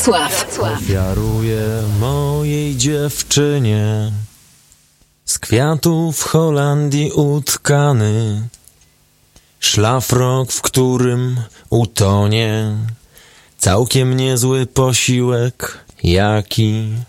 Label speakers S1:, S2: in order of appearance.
S1: Wrocław.
S2: Ofiaruję mojej dziewczynie z kwiatów Holandii utkany szlafrok, w którym utonie całkiem niezły posiłek, jaki